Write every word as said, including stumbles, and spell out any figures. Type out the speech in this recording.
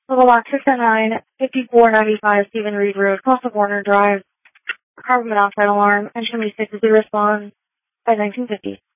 Level Lock six oh nine, fifty-four ninety-five Stephen Reed Road, Costa Warner Drive. Carbon monoxide alarm. Engine six is to respond by nineteen fifty.